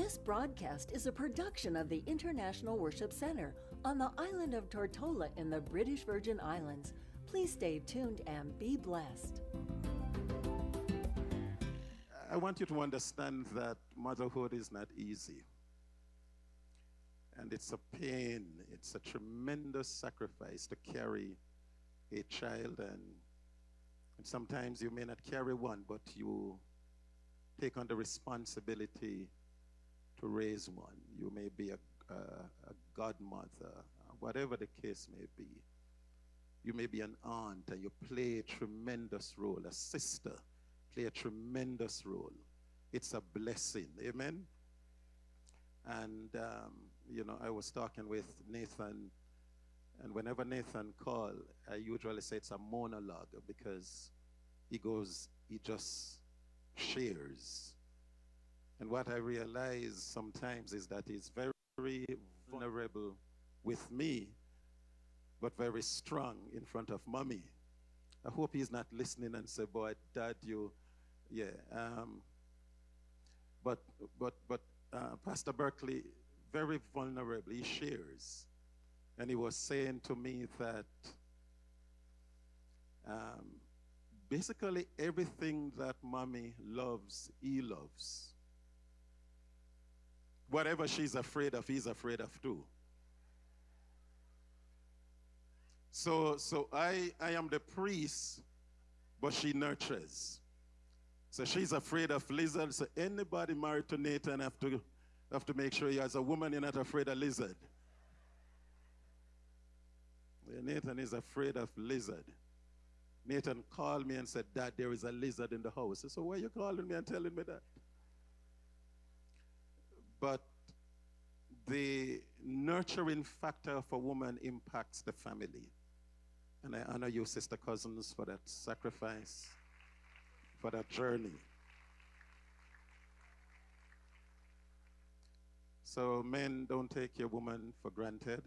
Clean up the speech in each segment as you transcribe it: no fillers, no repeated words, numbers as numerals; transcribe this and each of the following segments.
This broadcast is a production of the International Worship Center on the island of Tortola in the British Virgin Islands. Please stay tuned and be blessed. I want you to understand that motherhood is not easy. And it's a pain, it's a tremendous sacrifice to carry a child, and sometimes you may not carry one, but you take on the responsibility to raise one. You may be a godmother, whatever the case may be. You may be an aunt, and you play a tremendous role. A sister, play a tremendous role. It's a blessing, amen? And, I was talking with Nathan, and whenever Nathan called, I usually say it's a monologue because he just shares. And what I realize sometimes is that he's very vulnerable with me, but very strong in front of mommy. I hope he's not listening and say, boy, Dad, But Pastor Berkeley, very vulnerable, he shares. And he was saying to me that basically everything that mommy loves, he loves. Whatever she's afraid of, he's afraid of too. So I am the priest, but she nurtures. So she's afraid of lizards. So anybody married to Nathan have to make sure as a woman you're not afraid of lizard. Nathan is afraid of lizard. Nathan called me and said, Dad, there is a lizard in the house. I said, so why are you calling me and telling me that? But the nurturing factor of a woman impacts the family. And I honor you, Sister Cousins, for that sacrifice, for that journey. So men, don't take your woman for granted.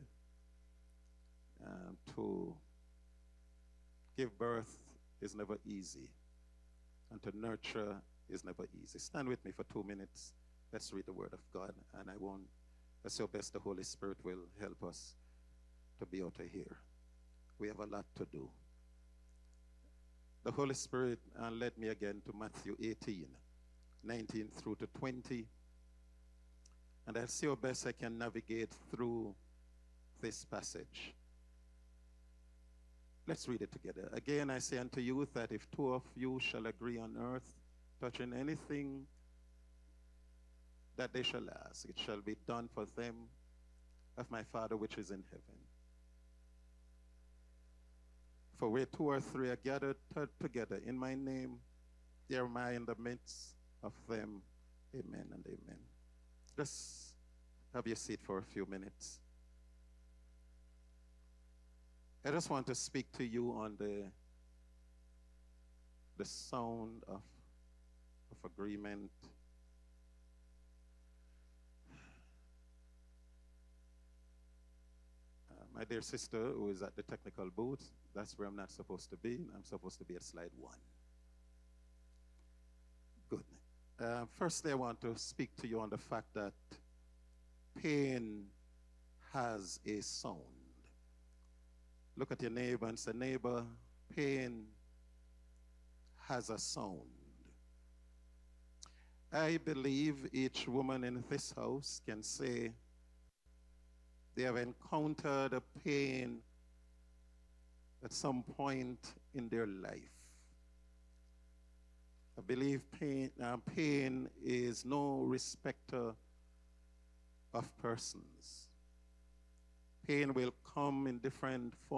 To give birth is never easy. And to nurture is never easy. Stand with me for 2 minutes. Let's read the Word of God. And let's your best the Holy Spirit will help us to be able to hear. We have a lot to do. The Holy Spirit led me again to Matthew 18, 19 through to 20. And I'll see how best I can navigate through this passage. Let's read it together. Again, I say unto you that if two of you shall agree on earth, touching anything that they shall ask, it shall be done for them of my Father which is in heaven. For where two or three are gathered together in my name, there am I in the midst of them. Amen and amen. Just have your seat for a few minutes. I just want to speak to you on the sound of agreement. My dear sister who is at the technical booth, that's where I'm not supposed to be. I'm supposed to be at slide 1. Good. Firstly, I want to speak to you on the fact that pain has a sound. Look at your neighbor and say, neighbor, pain has a sound. I believe each woman in this house can say they have encountered a pain at some point in their life. I believe pain is no respecter of persons. Pain will come in different forms.